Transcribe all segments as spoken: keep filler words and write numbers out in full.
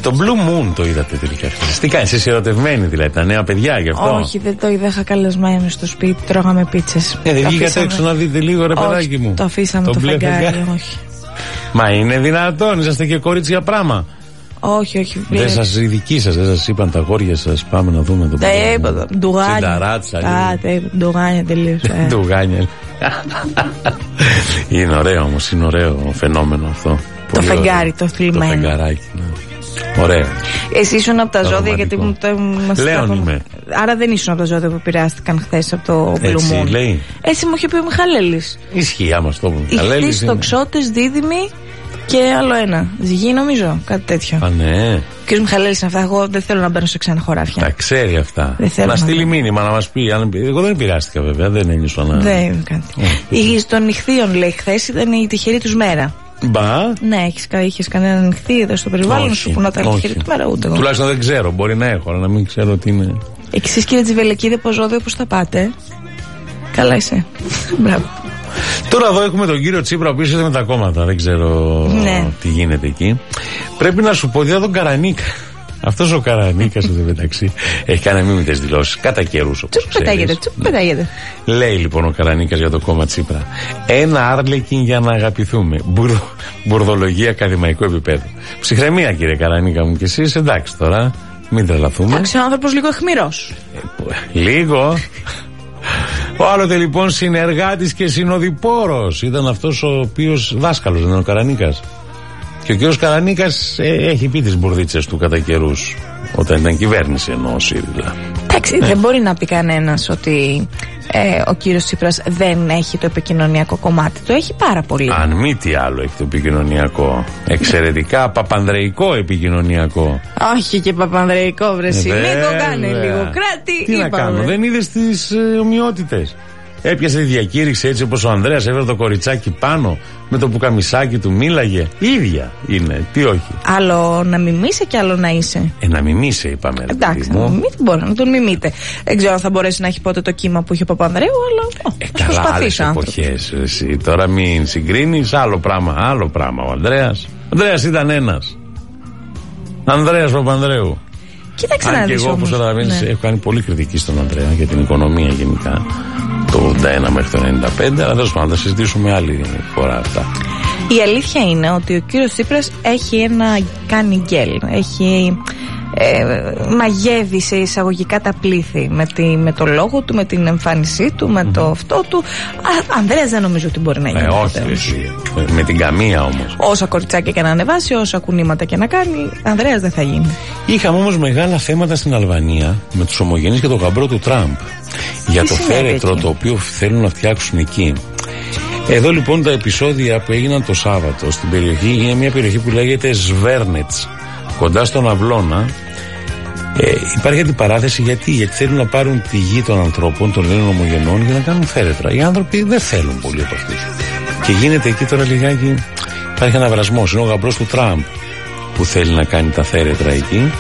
Το Blue Moon το είδατε τελικά? Τι κάνεις, είσαι ερωτευμένη δηλαδή, τα νέα παιδιά γι' αυτό? Όχι, δεν το είδα, είχα καλεσμένο στο σπίτι, τρώγαμε πίτσες. Ε, δεν βγήκατε έξω να δείτε λίγο, ρε παιδάκι μου? Το αφήσαμε το, το φεγγάρι, όχι. Μα είναι δυνατόν, είσαστε και κορίτσια πράγμα? Όχι, όχι. Δεν σας, οι δικοί σας, δεν σας είπαν τα αγόρια σας, πάμε να δούμε τον πράγμα? Ντουγάνια. Συνταράτσα. Α, ντουγάνια τελείως. Ντουγάνια. Είναι ωραίο όμως, είναι ωραίο φαινόμενο αυτό. Το φεγγάρι, το θλιμμένο. Το φεγγαράκι, ναι. Ωραίο. Εσύ ήσουν από τα ζώδια, γιατί μου το Λέων είμαι. Άρα δεν ήσουν από τα ζώδια που πειράστηκαν χθες από το Blue Moon. Έτσι λέει. Έτσι μου είχε πει ο Μιχαλέλης. Ισχύει, άμα στο πω Μιχαλέλης. Ιχθύς, τοξότες, δίδυμοι και άλλο ένα. Ζυγή νομίζω, κάτι τέτοιο. Α, ναι. Ο κ. Μιχαλέλης αυτά, εγώ δεν θέλω να μπαίνω σε ξένα χωράφια. Τα ξέρει αυτά. Να, να στείλει μήνυμα να μας πει. Αν... Εγώ δεν πειράστηκα βέβαια, δεν ένιωσα να. Δεν κάτι. Η των νυχθείων λέει χθες ήταν η τυχερή τους μέρα. Μπα. Ναι, είχες κανένα νυχθή εδώ στο περιβάλλον σου που να τα τυχερή του μέρα? Ούτε εγώ. Τουλάχιστον δεν ξέρω, μπορεί να έχω, αλλά να μην ξέρω τι είναι. Εξής κύριε Τζιβελεκίδη, από ζώδιο πώς θα πάτε? Καλά είσαι. Μπράβο. Τώρα εδώ έχουμε τον κύριο Τσίπρα που είσαι με τα κόμματα. Δεν ξέρω ναι. τι γίνεται εκεί. Πρέπει να σου πω ότι τον Καρανίκα. Αυτός ο Καρανίκας εδώ μεταξύ έχει κάνει αμίμητες δηλώσεις κατά καιρούς. Τσουπ πετάγεται, τσουπ πετάγεται. Λέει λοιπόν ο Καρανίκας για το κόμμα Τσίπρα: ένα άρλεκιν για να αγαπηθούμε. Μπουρδο, μπουρδολογία ακαδημαϊκού επίπεδου. Ψυχραιμία κύριε Καρανίκα μου, και εσείς εντάξει τώρα, μην τρελαθούμε. Εντάξει, ο άνθρωπος λίγο αιχμηρός. Ε, λίγο. Ο άλλοτε λοιπόν συνεργάτης και συνοδοιπόρος ήταν αυτός ο οποίος δάσκαλος, δεν είναι ο Καρανίκας? Και ο κύριος Καρανίκας ε, έχει πει τις μπουρδίτσες του κατά καιρούς, όταν ήταν κυβέρνηση εννοώ ΣΥΡΙΖΑ. Εντάξει, δεν μπορεί να πει κανένας ότι ε, ο κύριος Τσίπρας δεν έχει το επικοινωνιακό κομμάτι. Το έχει πάρα πολύ. Αν μη τι άλλο έχει το επικοινωνιακό. Εξαιρετικά παπανδρεϊκό επικοινωνιακό. Όχι και παπανδρεϊκό, βρεσί. Μην το κάνει λίγο. Κράτη. Τι είπαμε. Να κάνω, δεν είδες τις ε, ομοιότητες? Έπιασε τη διακήρυξη έτσι όπως ο Ανδρέας έβρε το κοριτσάκι πάνω με το πουκαμισάκι του, μίλαγε. Ίδια είναι, τι όχι. Άλλο να μιμήσει και άλλο να είσαι. Ε, να μιμήσει είπαμε. Εντάξει, να μιμήσει, μπορεί να τον μιμείτε. Δεν ξέρω αν θα μπορέσει να έχει πότε το κύμα που είχε ο Παπανδρέου, αλλά. Ε, ε, καλά, άλλες εποχές. Εσύ τώρα μην συγκρίνεις, άλλο πράγμα, άλλο πράγμα. Ο Ανδρέας. Ο Ανδρέας ήταν ένας. Ανδρέας Παπανδρέου. Κοίταξε να δεις. Αν και εγώ όπως καταλαβαίνεις, ναι, έχω κάνει πολύ κριτική στον Ανδρέα για την οικονομία γενικά. Το ογδόντα ένα μέχρι το ενενήντα πέντε, αλλά τέλος πάντων θα συζητήσουμε άλλη φορά αυτά. Η αλήθεια είναι ότι ο κύριος Τσίπρας έχει ένα κάνει γκέλ. Έχει ε, μαγεύει σε εισαγωγικά τα πλήθη με, τη, με το λόγο του, με την εμφάνισή του, με mm-hmm. το αυτό του. Α, Ανδρέας δεν νομίζω ότι μπορεί να γίνει. Ε, όχι, εσύ. Με την καμία όμως. Όσα κοριτσάκια και να ανεβάσει, όσα κουνήματα και να κάνει, Ανδρέας δεν θα γίνει. Είχαμε όμως μεγάλα θέματα στην Αλβανία με τους ομογενείς και τον γαμπρό του Τραμπ. Για το φέρετρο το οποίο θέλουν να φτιάξουν εκεί. Εδώ λοιπόν τα επεισόδια που έγιναν το Σάββατο στην περιοχή, είναι μια περιοχή που λέγεται Σβέρνετς, κοντά στον Αυλώνα. Ε, υπάρχει αντιπαράθεση γιατί, γιατί θέλουν να πάρουν τη γη των ανθρώπων, των Ελλήνων ομογενών, για να κάνουν φέρετρα. Οι άνθρωποι δεν θέλουν πολύ από αυτούς. Και γίνεται εκεί τώρα λιγάκι, υπάρχει ένα βρασμός. Είναι ο γαμπρός του Τραμπ που θέλει να κάνει τα φέρετρα εκεί.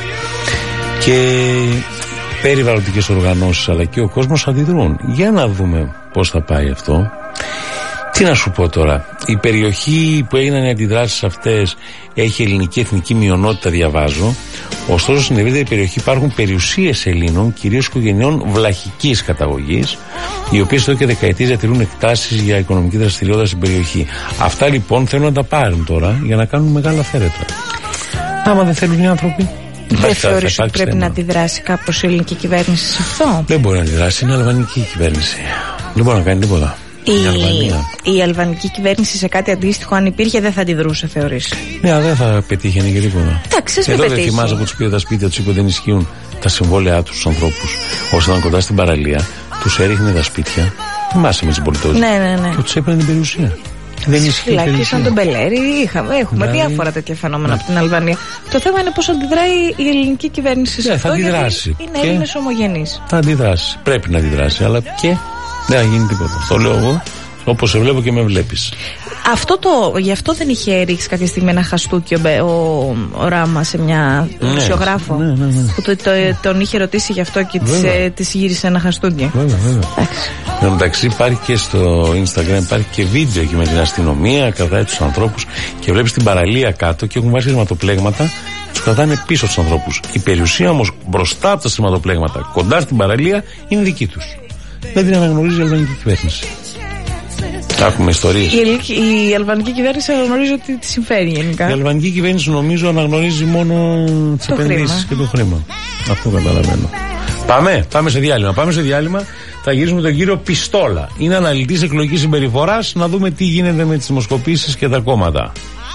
Και περιβαλλοντικές οργανώσεις αλλά και ο κόσμος αντιδρούν. Για να δούμε πώς θα πάει αυτό. Τι να σου πω τώρα. Η περιοχή που έγιναν οι αντιδράσεις αυτές έχει ελληνική εθνική μειονότητα, διαβάζω. Ωστόσο στην ευρύτερη περιοχή υπάρχουν περιουσίες Ελλήνων, κυρίως οικογενειών βλαχικής καταγωγής, οι οποίες εδώ και δεκαετίες διατηρούν εκτάσεις για οικονομική δραστηριότητα στην περιοχή. Αυτά λοιπόν θέλουν να τα πάρουν τώρα για να κάνουν μεγάλα φέρετρα. Άμα δεν θέλουν οι άνθρωποι. Δεν θεωρείς ότι πρέπει να αντιδράσει κάπως η ελληνική κυβέρνηση σε αυτό? Δεν μπορεί να αντιδράσει, είναι αλβανική κυβέρνηση. Δεν μπορεί να κάνει τίποτα. Η, η, η αλβανική κυβέρνηση σε κάτι αντίστοιχο, αν υπήρχε, δεν θα αντιδρούσε, θεωρείς? Ναι, δεν θα πετύχαινε και τίποτα. Εντάξει, εδώ δεν θυμάσαι που τους πήρε τα σπίτια τους, είπε δεν ισχύουν τα συμβόλαιά τους στους ανθρώπους. Όσο ήταν κοντά στην παραλία, τους έριχνε τα σπίτια. Θυμάσαι με τις πολιτώσεις. Ναι, ναι, ναι. Και τους έπαιρνε την περιουσία. Δεν ισχύει. Φυλακή σαν τον Μπελέρη, είχαμε, έχουμε ναι, διάφορα τέτοια φαινόμενα ναι. από την Αλβανία. Το θέμα είναι πώς αντιδράει η ελληνική κυβέρνηση σε ναι, αυτό. Θα αντιδράσει. Είναι Έλληνες ομογενείς. Θα αντιδράσει. Πρέπει να αντιδράσει, αλλά και δεν θα γίνει τίποτα. Το λέω εγώ, όπως σε βλέπω και με βλέπεις. Αυτό το, γι' αυτό δεν είχε ρίξει κάποια στιγμή ένα χαστούκι ο, ο, ο Ράμα σε μια δημοσιογράφο ναι, ναι, ναι, ναι. που το, το, τον είχε ρωτήσει γι' αυτό και της, ε, της γύρισε ένα χαστούκι. Βέβαια, βέβαια. Εν τω μεταξύ υπάρχει και στο Instagram υπάρχει και βίντεο εκεί με την αστυνομία, κρατάει τους ανθρώπους και βλέπεις την παραλία κάτω και έχουν βάσει χρηματοπλέγματα. Τους τους κρατάνε πίσω τους ανθρώπους. Η περιουσία όμως μπροστά από τα σειρματοπλέγματα, κοντά στην παραλία, είναι δική τους. Δεν την αναγνωρίζει η αλβανική κυβέρνηση. Έχουμε ιστορίες. Η, η αλβανική κυβέρνηση αναγνωρίζει ότι τη συμφέρει γενικά. Η αλβανική κυβέρνηση νομίζω αναγνωρίζει μόνο τις επενδύσεις και το χρήμα. Αυτό καταλαβαίνω. Πάμε, πάμε σε διάλειμμα. Πάμε σε διάλειμμα. Θα γυρίσουμε τον κύριο Πιστόλα. Είναι αναλυτής εκλογικής συμπεριφοράς. Να δούμε τι γίνεται με τις δημοσκοπήσεις και τα κόμματα.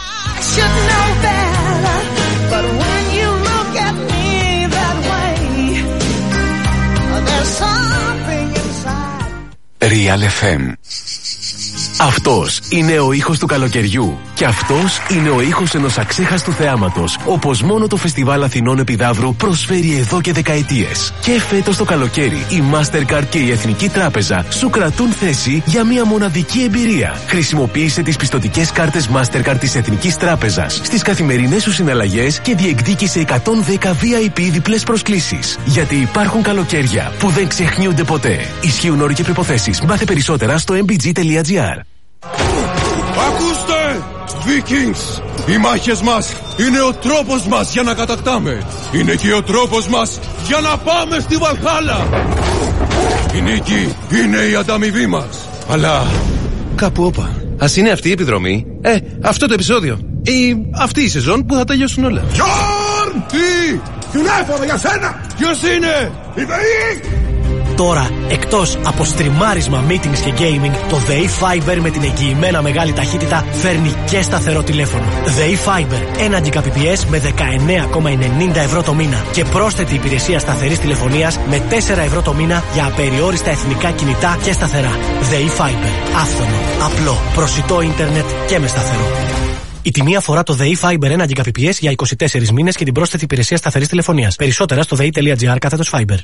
Real εφ εμ. Αυτός είναι ο ήχος του καλοκαιριού. Και αυτός είναι ο ήχος ενός αξέχαστου θεάματος, όπως μόνο το Φεστιβάλ Αθηνών Επιδαύρου προσφέρει εδώ και δεκαετίες. Και φέτος το καλοκαίρι η Mastercard και η Εθνική Τράπεζα σου κρατούν θέση για μια μοναδική εμπειρία. Χρησιμοποίησε τις πιστωτικές κάρτες Mastercard της Εθνικής Τράπεζας στις καθημερινές σου συναλλαγές και διεκδίκησε εκατόν δέκα βι άι πι διπλές προσκλήσεις. Γιατί υπάρχουν καλοκαίρια που δεν ξεχνιούνται ποτέ. Ισχύουν όροι και προϋποθέσεις. Μάθε περισσότερα στο εμ μπι τζι τελεία τζι άρ. Ακούστε, Vikings! Οι μάχες μας είναι ο τρόπος μας για να κατακτάμε. Είναι και ο τρόπος μας για να πάμε στη Βαλχάλα. Η νίκη είναι η ανταμοιβή μας. Αλλά κάπου όπα. Ας είναι αυτή η επιδρομή. Ε, αυτό το επεισόδιο. Ή αυτή η σεζόν που θα τελειώσουν όλα. Γιόρν! Τι! Τηλέφωνο για σένα! Ποιος είναι? Η ΔΕΗ! Τώρα, εκτός από στριμάρισμα, meetings και gaming, το ΔΕΗ Fiber με την εγγυημένα μεγάλη ταχύτητα φέρνει και σταθερό τηλέφωνο. ΔΕΗ Fiber, ένα Gbps με δεκαεννέα κόμμα ενενήντα ευρώ το μήνα και πρόσθετη υπηρεσία σταθερής τηλεφωνίας με τέσσερα ευρώ το μήνα για απεριόριστα εθνικά κινητά και σταθερά. ΔΕΗ Fiber, άφθονο, απλό, προσιτό ίντερνετ και με σταθερό. Η τιμή αφορά το ΔΕΗ Fiber ένα Gbps για είκοσι τέσσερις μήνες και την πρόσθετη υπηρεσία σταθερής τηλεφωνίας. Περισσότερα στο δei.gr κάθετος Fiber.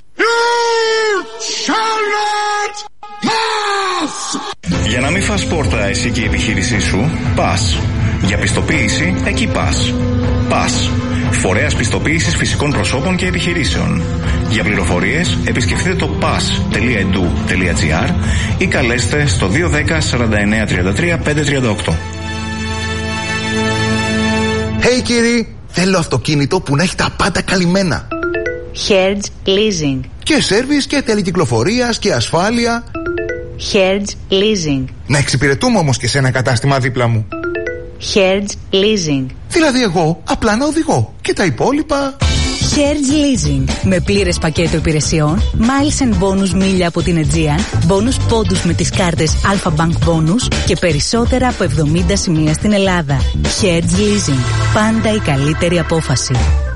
Για να μην φας πόρτα εσύ και η επιχείρησή σου, πας. Για πιστοποίηση, εκεί πας. Πας. Φορέας πιστοποίησης φυσικών προσώπων και επιχειρήσεων. Για πληροφορίες, επισκεφτείτε το πας τελεία ι ντι γιου τελεία τζι άρ ή καλέστε στο δύο ένα μηδέν σαράντα εννέα τριάντα τρία πεντακόσια τριάντα οκτώ. Hey κύριοι, θέλω αυτοκίνητο που να έχει τα πάντα καλυμμένα. Hertz Leasing. Και σέρβις και τελεκυκλοφορίας και ασφάλεια. Hertz Leasing. Να εξυπηρετούμε όμως και σε ένα κατάστημα δίπλα μου. Hertz Leasing. Δηλαδή εγώ απλά να οδηγώ και τα υπόλοιπα. Hertz Leasing. Με πλήρες πακέτο υπηρεσιών, miles and bonus μίλια από την Aegean, bonus πόντους με τις κάρτες Alpha Bank Bonus και περισσότερα από εβδομήντα σημεία στην Ελλάδα. Hertz Leasing. Πάντα η καλύτερη απόφαση.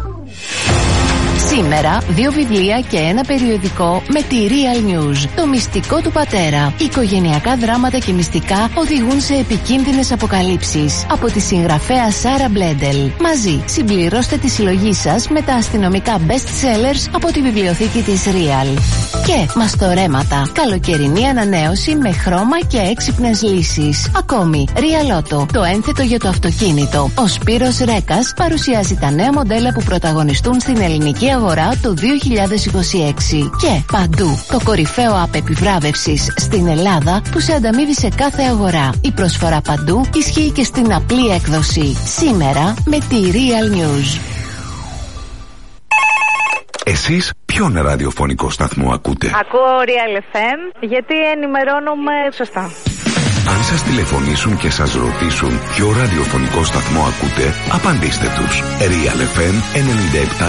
Σήμερα, δύο βιβλία και ένα περιοδικό με τη Real News. Το μυστικό του πατέρα. Οικογενειακά δράματα και μυστικά οδηγούν σε επικίνδυνες αποκαλύψεις. Από τη συγγραφέα Σάρα Μπλέντελ. Μαζί, συμπληρώστε τη συλλογή σας με τα αστυνομικά best sellers από τη βιβλιοθήκη της Real. Και μαστορέματα. Καλοκαιρινή ανανέωση με χρώμα και έξυπνες λύσεις. Ακόμη, Real Auto. Το ένθετο για το αυτοκίνητο. Ο Σπύρος Ρέκας παρουσιάζει τα νέα μοντέλα που πρωταγωνιστούν στην ελληνική αγορά το δύο χιλιάδες είκοσι έξι. Και παντού το κορυφαίο app επιβράβευσης στην Ελλάδα που σε ανταμείβει σε κάθε αγορά. Η προσφορά παντού ισχύει και στην απλή έκδοση. Σήμερα με τη Real News. Εσείς ποιον ραδιοφωνικό σταθμό ακούτε? Ακούω Real εφ εμ γιατί ενημερώνομαι σωστά. Αν σας τηλεφωνήσουν και σας ρωτήσουν ποιο ραδιοφωνικό σταθμό ακούτε, απαντήστε τους. Real εφ εμ ενενήντα επτά